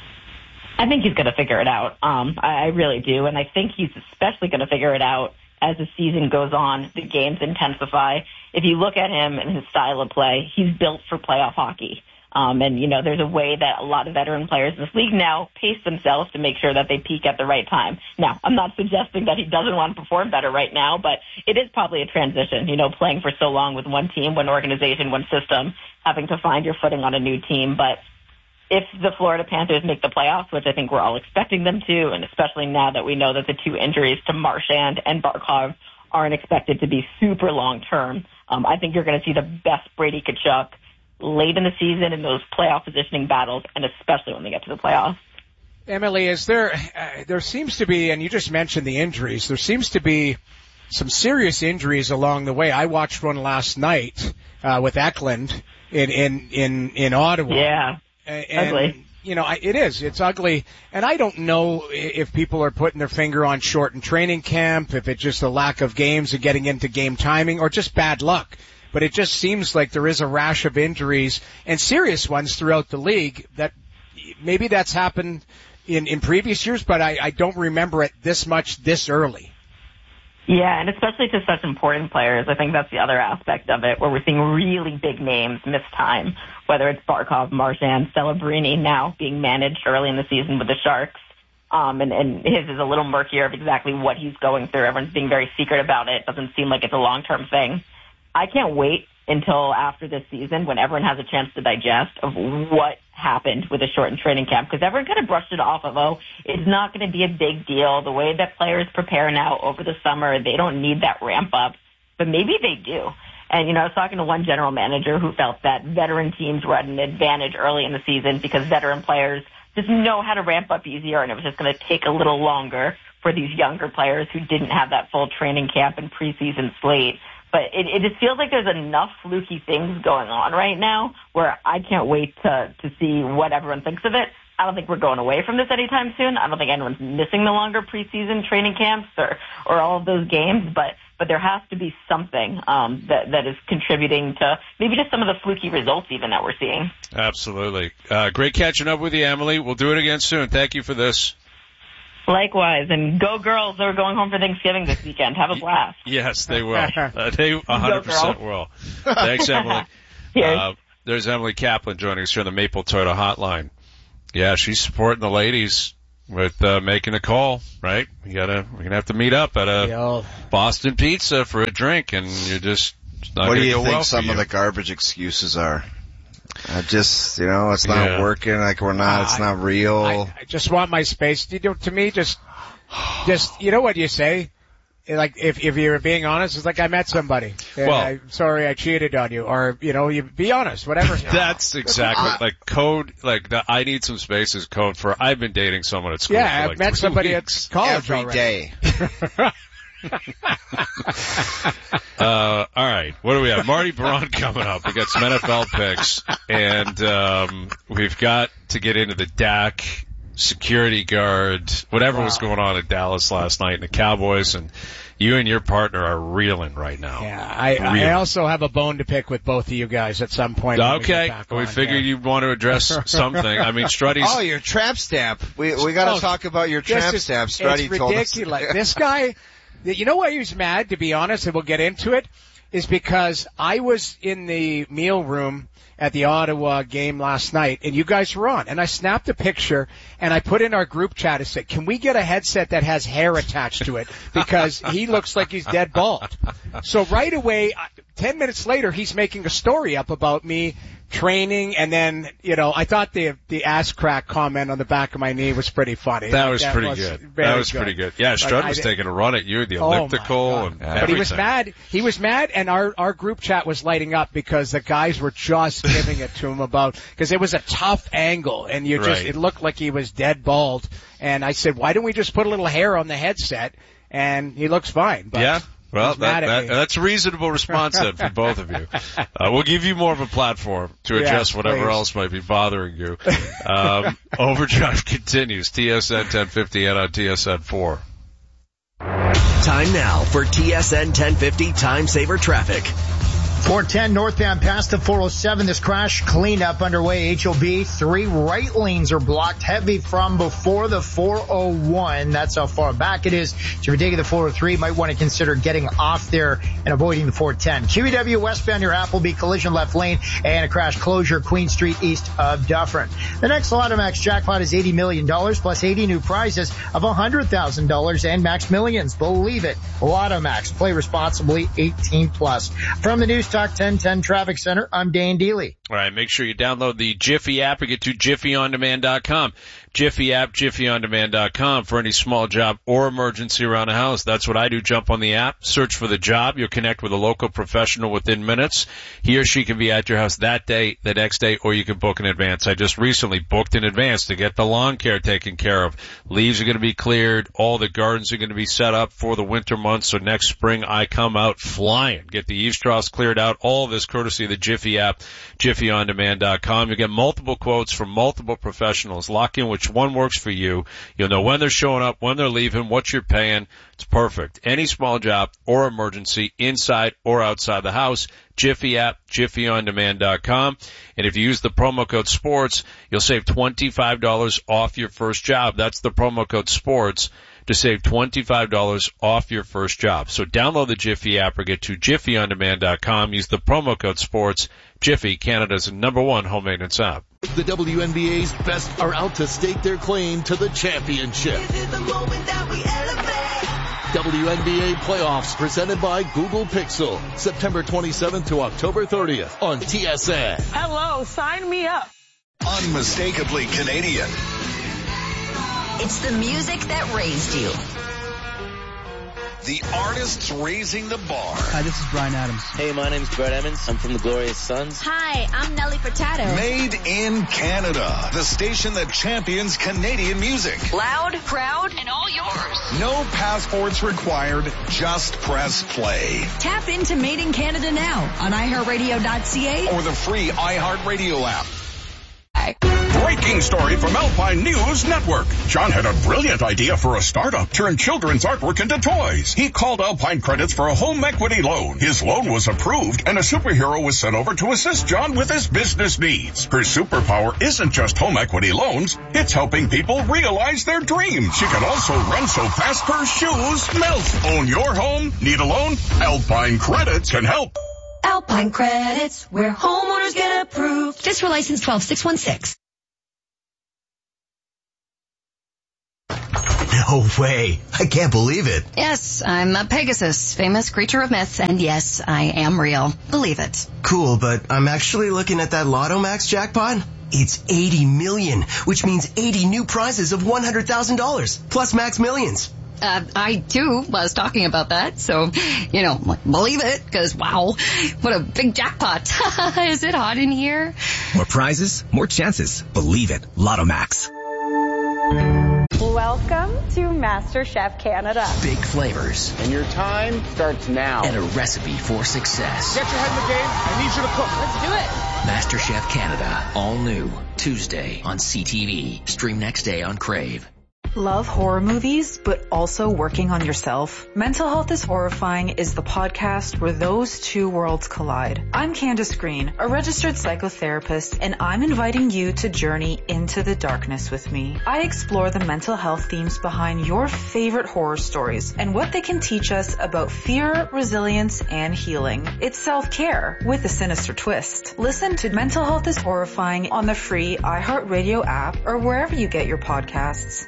I think he's going to figure it out. I really do. And I think he's especially going to figure it out as the season goes on, the games intensify. If you look at him and his style of play, he's built for playoff hockey. And, there's a way that a lot of veteran players in this league now pace themselves to make sure that they peak at the right time. Now, I'm not suggesting that he doesn't want to perform better right now, but it is probably a transition, playing for so long with one team, one organization, one system, having to find your footing on a new team. But if the Florida Panthers make the playoffs, which I think we're all expecting them to, and especially now that we know that the 2 injuries to Marchand and Barkov aren't expected to be super long-term. I think you're going to see the best Brady Tkachuk late in the season in those playoff positioning battles, and especially when they get to the playoffs. Emily, is there seems to be, and you just mentioned the injuries, there seems to be some serious injuries along the way. I watched one last night with Eklund in Ottawa. Yeah, and, ugly. You know, it's ugly, and I don't know if people are putting their finger on shortened training camp, if it's just a lack of games and getting into game timing, or just bad luck. But it just seems like there is a rash of injuries, and serious ones throughout the league, that maybe that's happened in previous years, but I don't remember it this much this early. Yeah, and especially to such important players. I think that's the other aspect of it, where we're seeing really big names miss time, whether it's Barkov, Marchand, Celebrini now being managed early in the season with the Sharks. And his is a little murkier of exactly what he's going through. Everyone's being very secret about it. It doesn't seem like it's a long-term thing. I can't wait until after this season when everyone has a chance to digest of what happened with the shortened training camp, because everyone kind of brushed it off of, it's not going to be a big deal. The way that players prepare now over the summer, they don't need that ramp up, but maybe they do. And, you know, I was talking to one general manager who felt that veteran teams were at an advantage early in the season because veteran players just know how to ramp up easier, and it was just going to take a little longer for these younger players who didn't have that full training camp and preseason slate. But it just feels like there's enough fluky things going on right now where I can't wait to see what everyone thinks of it. I don't think we're going away from this anytime soon. I don't think anyone's missing the longer preseason training camps or all of those games, but there has to be something that is contributing to maybe just some of the fluky results even that we're seeing. Absolutely. Great catching up with you, Emily. We'll do it again soon. Thank you for this. Likewise, and go girls that are going home for Thanksgiving this weekend. Have a blast. Yes, they will. They 100% will. Thanks, Emily. There's Emily Kaplan joining us here on the Maple Toyota Hotline. Yeah, she's supporting the ladies with making a call, right? We're gonna have to meet up at a Boston Pizza for a drink, and you're just not what gonna do you go think well some of the garbage excuses are? It's not working, like we're not, it's not real. I just want my space. To me, just, you know what you say? Like, if you're being honest, it's like I met somebody. I'm sorry I cheated on you. Or, you be honest, whatever. That's exactly, like code, like the I need some space is code for I've been dating someone at school for I've met somebody at college every day. All right. What do we have? Marty Braun coming up. We got some NFL picks, and we've got to get into the Dak security guard, whatever was going on in Dallas last night, and the Cowboys, and you and your partner are reeling right now. Yeah, I also have a bone to pick with both of you guys at some point. Okay, we figured you'd want to address something. I mean, Struddy's... Oh, your tramp stamp. We got to talk about your tramp stamp. Struddy told us. It's ridiculous. This guy... You know why he was mad, to be honest, and we'll get into it, is because I was in the meal room at the Ottawa game last night, and you guys were on. And I snapped a picture, and I put in our group chat and said, can we get a headset that has hair attached to it? Because he looks like he's dead bald. So right away, 10 minutes later, he's making a story up about me training, and then, I thought the ass crack comment on the back of my knee was pretty funny. That was pretty good. That was pretty good. Yeah, Strud was taking a run at you, the elliptical and everything. But he was mad, and our group chat was lighting up because the guys were just giving it to him because it was a tough angle, and it looked like he was dead bald. And I said, why don't we just put a little hair on the headset? And he looks fine. But yeah. Well, that's a reasonable response then from both of you. We'll give you more of a platform to address whatever else might be bothering you. Overdrive continues. TSN 1050 and on TSN 4. Time now for TSN 1050 Time Saver Traffic. 410 northbound past the 407. This crash cleanup underway. HOB, 3 right lanes are blocked heavy from before the 401. That's how far back it is. So if you're taking the 403, you might want to consider getting off there and avoiding the 410. QEW westbound near Appleby, collision left lane, and a crash closure, Queen Street east of Dufferin. The next Lotto Max jackpot is $80 million plus 80 new prizes of $100,000 and Max Millions. Believe it. Lotto Max. Play responsibly. 18 plus. From the news Talk 1010 Traffic Center. I'm Dane Dealey. All right, make sure you download the Jiffy app or get to JiffyOnDemand.com. Jiffy app, JiffyOnDemand.com for any small job or emergency around the house. That's what I do. Jump on the app, search for the job. You'll connect with a local professional within minutes. He or she can be at your house that day, the next day, or you can book in advance. I just recently booked in advance to get the lawn care taken care of. Leaves are going to be cleared. All the gardens are going to be set up for the winter months. So next spring, I come out flying. Get the eaves troughs cleared out. All of this courtesy of the Jiffy app, JiffyOnDemand.com. You get multiple quotes from multiple professionals. Lock in which one works for you. You'll know when they're showing up, when they're leaving, what you're paying. It's perfect. Any small job or emergency, inside or outside the house, Jiffy app, JiffyOnDemand.com. And if you use the promo code SPORTS, you'll save $25 off your first job. That's the promo code SPORTS to save $25 off your first job. So download the Jiffy app or get to JiffyOnDemand.com. Use the promo code SPORTS. Jiffy, Canada's #1 home maintenance app. The WNBA's best are out to stake their claim to the championship. WNBA playoffs presented by Google Pixel. September 27th to October 30th on TSN. Hello, sign me up. Unmistakably Canadian. It's the music that raised you. The artists raising the bar. Hi, this is Bryan Adams. Hey, my name's Brett Emmons. I'm from the Glorious Sons. Hi, I'm Nelly Furtado. Made in Canada. The station that champions Canadian music. Loud, proud, and all yours. No passports required. Just press play. Tap into Made in Canada now on iHeartRadio.ca or the free iHeartRadio app. Breaking story from Alpine News Network. John had a brilliant idea for a startup, turn children's artwork into toys. He called Alpine Credits for a home equity loan. His loan was approved, and a superhero was sent over to assist John with his business needs. Her superpower isn't just home equity loans, it's helping people realize their dreams. She can also run so fast her shoes melt. Own your home? Need a loan? Alpine Credits can help. Alpine Credits, where homeowners get approved. Fiscal license 12616. No way. I can't believe it. Yes, I'm a Pegasus, famous creature of myth, and yes, I am real. Believe it. Cool, but I'm actually looking at that Lotto Max jackpot. It's 80 million, which means 80 new prizes of $100,000, plus Max Millions. I, too, was talking about that, so, believe it, because, wow, what a big jackpot. Is it hot in here? More prizes, more chances. Believe it. Lotto Max. Welcome to MasterChef Canada. Big flavors. And your time starts now. And a recipe for success. Get your head in the game. I need you to cook. Let's do it. MasterChef Canada. All new. Tuesday on CTV. Stream next day on Crave. Love horror movies, but also working on yourself? Mental Health is Horrifying is the podcast where those two worlds collide. I'm Candace Green, a registered psychotherapist, and I'm inviting you to journey into the darkness with me. I explore the mental health themes behind your favorite horror stories and what they can teach us about fear, resilience, and healing. It's self-care with a sinister twist. Listen to Mental Health is Horrifying on the free iHeartRadio app or wherever you get your podcasts.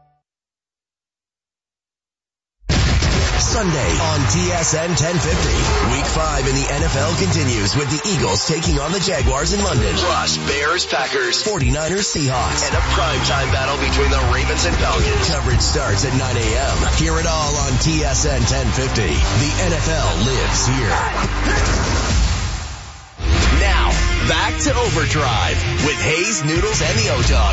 Sunday on TSN 1050. Week 5 in the NFL continues with the Eagles taking on the Jaguars in London. Plus, Bears, Packers, 49ers, Seahawks, and a primetime battle between the Ravens and Falcons. Coverage starts at 9 a.m. Hear it all on TSN 1050. The NFL lives here. Now, back to Overdrive with Hayes, Noodles, and the O-Dog.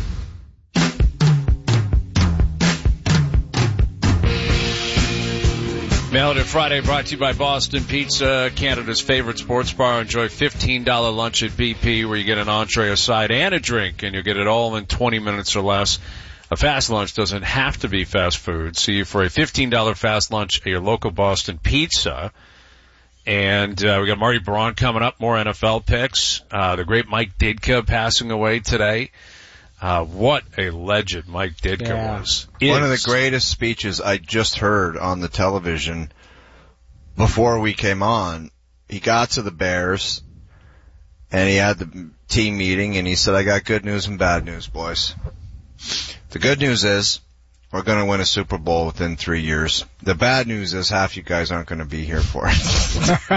Mail It Friday brought to you by Boston Pizza, Canada's favorite sports bar. Enjoy $15 lunch at BP where you get an entree, a side, and a drink, and you'll get it all in 20 minutes or less. A fast lunch doesn't have to be fast food. See you for a $15 fast lunch at your local Boston Pizza. And we got Marty Braun coming up, more NFL picks. The great Mike Ditka passing away today. What a legend Mike Ditka was. One of the greatest speeches I just heard on the television before we came on. He got to the Bears, and he had the team meeting, and he said, I got good news and bad news, boys. The good news is we're going to win a Super Bowl within 3 years. The bad news is half you guys aren't going to be here for it.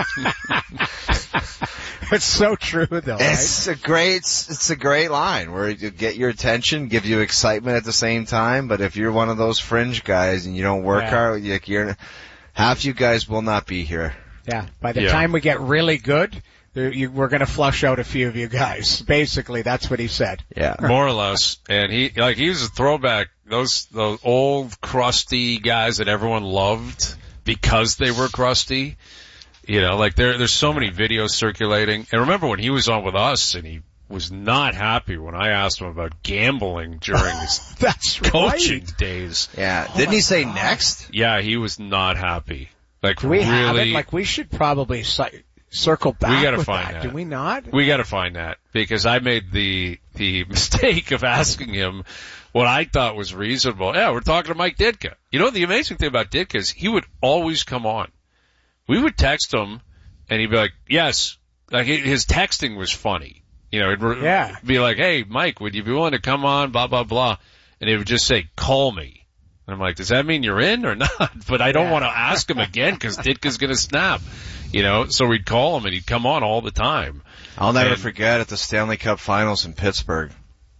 It's so true, though. It's a great line where you get your attention, give you excitement at the same time. But if you're one of those fringe guys and you don't work hard, half you guys will not be here. Yeah. By the time we get really good, we're going to flush out a few of you guys. Basically, that's what he said. Yeah. More or less. And he was a throwback. Those old crusty guys that everyone loved because they were crusty. You know, like there's so many videos circulating. And remember when he was on with us and he was not happy when I asked him about gambling during his coaching days. Yeah. Didn't he say next? Yeah, he was not happy. Like we really. Have it? Like we should probably circle back. We gotta with find that. that. Do we not? We gotta find that because I made the mistake of asking him what I thought was reasonable. Yeah, we're talking to Mike Ditka. You know, the amazing thing about Ditka is he would always come on. We would text him and he'd be like, yes. Like his texting was funny. You know, it'd be like, hey, Mike, would you be willing to come on? Blah, blah, blah. And he would just say, call me. And I'm like, does that mean you're in or not? But I don't want to ask him again because Ditka's going to snap. You know, so we'd call him and he'd come on all the time. I'll never forget at the Stanley Cup Finals in Pittsburgh.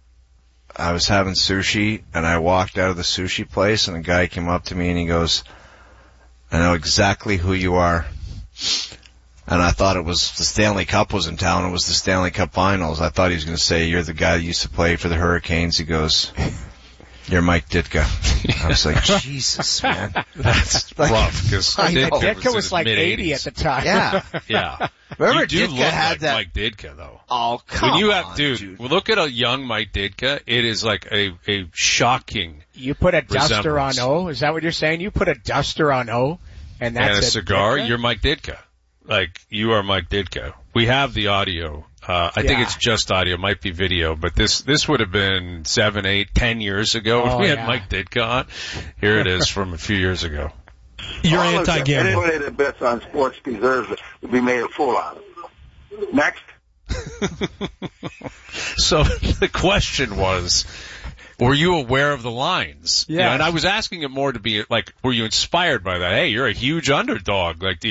I was having sushi and I walked out of the sushi place and a guy came up to me and he goes, I know exactly who you are. And I thought it was the Stanley Cup was in town. It was the Stanley Cup Finals. I thought he was going to say, you're the guy that used to play for the Hurricanes. He goes, you're Mike Ditka. I was like, Jesus, man. That's rough because Ditka was like 80 at the time. Yeah. Yeah. Remember, you do Ditka look had like that. Mike Ditka, though. Oh, come on, dude. Look at a young Mike Ditka. It is like a shocking. You put a duster on resemblance. O. Is that what you're saying? You put a duster on O, and that's and a cigar. Ditka? You're Mike Ditka. Like you are Mike Ditka. We have the audio. I think it's just audio. Might be video, but this would have been 7, 8, 10 years ago when we had Mike Ditka on. Here it is from a few years ago. You're anti-gambling. Anybody that bets on sports deserves it to be made a fool out of. Next. So the question was, were you aware of the lines? Yeah. You know, and I was asking it more to be like, were you inspired by that? Hey, you're a huge underdog. Like, do